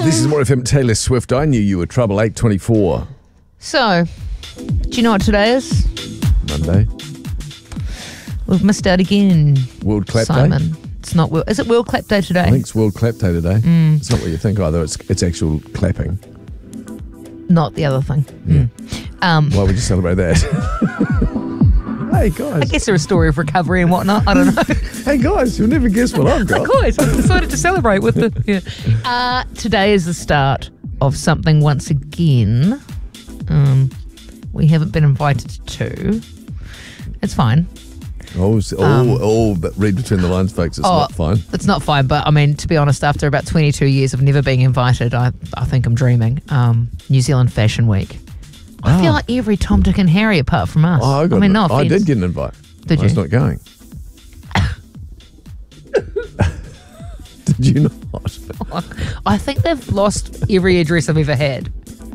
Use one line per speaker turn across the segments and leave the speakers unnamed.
This is More FM. Taylor Swift. I knew you were trouble. 8:24.
So, do you know what today is?
Monday.
We've missed out again.
World Clap Day.
Simon. It's not. Is it World Clap Day today?
I think it's World Clap Day today. It's not what you think either. It's actual clapping.
Not the other thing.
Yeah. Why would you celebrate that? Hey guys.
I guess they're a story of recovery and whatnot. I don't know.
Hey guys, you'll never guess what I've got.
Of course, I've decided to celebrate with the. Yeah. Today is the start of something once again. We haven't been invited to. It's fine.
But read between the lines, folks. It's not fine.
It's not fine, but I mean, to be honest, after about 22 years of never being invited, I think I'm dreaming. New Zealand Fashion Week. I feel like every Tom, Dick and Harry apart from us.
I did get an invite.
Did you?
I was not going. Did you not?
I think they've lost every address I've ever had.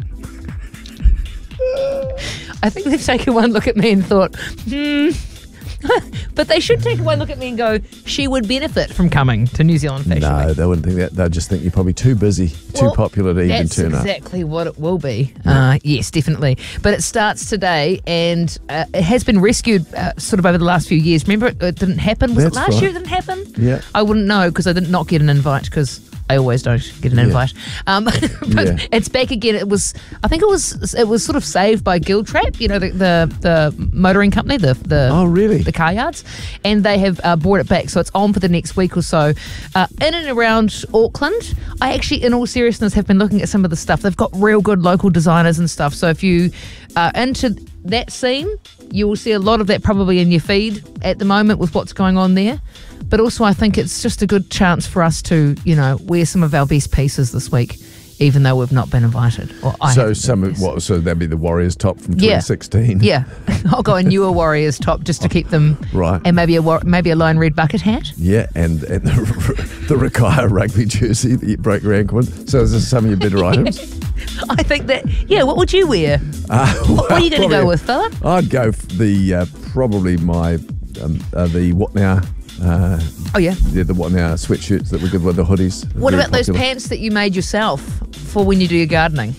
I think they've taken one look at me and thought, But they should take one look at me and go, she would benefit from coming to New Zealand Fashion Week.
No, they wouldn't think that. They'll just think you're probably too busy, too popular to even turn up.
That's exactly what it will be. Yes, definitely. But it starts today and it has been rescued sort of over the last few years. Remember, it didn't happen? Was it last year it didn't happen?
Yeah.
I wouldn't know because I did not get an invite because I always don't get an invite. But it's back again. I think it was sort of saved by Giltrap, you know, the motoring company, the car yards, and they have brought it back. So it's on for the next week or so. In and around Auckland, I actually, in all seriousness, have been looking at some of the stuff. They've got real good local designers and stuff. So if you are into that scene, you will see a lot of that probably in your feed at the moment with what's going on there. But also I think it's just a good chance for us to, you know, wear some of our best pieces this week, even though we've not been invited. So that'd be the Warriors top from 2016.
Yeah.
I'll go a newer Warriors top just to keep them
right, and
maybe a lion red bucket hat.
Yeah, and the Rakaya rugby jersey that you broke your ankle in. So is this some of your better items?
I think that. Yeah. What would you wear? What are you going to go with, fella?
I'd go for probably my the What Now. The What Now sweatshirts that were good with the hoodies.
What about those pants that you made yourself for when you do your gardening?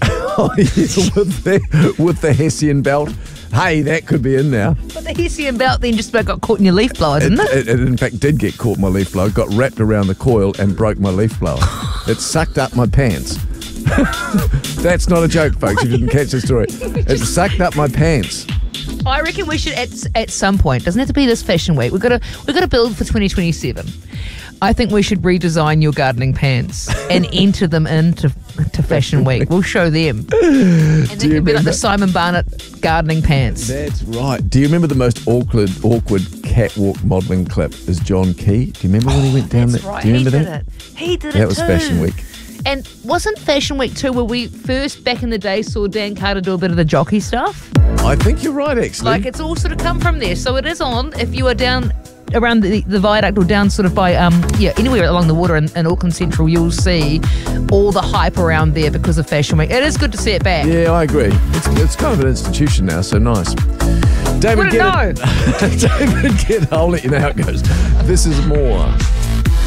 With the Hessian belt. Hey, that could be in now.
But the Hessian belt then just about got caught in your leaf blower, didn't it?
It in fact did get caught in my leaf blower, got wrapped around the coil and broke my leaf blower. It sucked up my pants. That's not a joke, folks. You didn't catch the story. It sucked up my pants.
I reckon we should at some point. Doesn't have to be this fashion week. We've got to build for 2027. I think we should redesign your gardening pants and enter them into Fashion Week. We'll show them. And they could be like the Simon Barnett gardening pants.
That's right. Do you remember the most awkward catwalk modelling clip is John Key? Do you remember when he went down there?
Right.
Do you remember that?
He did it.
That was Fashion Week.
And wasn't Fashion Week too where we first back in the day saw Dan Carter do a bit of the jockey stuff?
I think you're right, actually.
Like it's all sort of come from there. So it is on if you are down around the viaduct or down sort of by anywhere along the water in Auckland Central, you'll see all the hype around there because of Fashion Week. It is good to see it back.
Yeah, I agree. It's kind of an institution now, so nice. David,
David,
I'll let you know how it goes. This is more